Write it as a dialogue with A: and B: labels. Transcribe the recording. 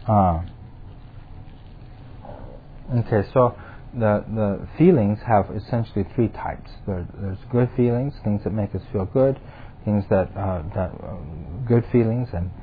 A: Ah. Okay, so the feelings have essentially three types. There's good feelings, things that make us feel good, things that good feelings and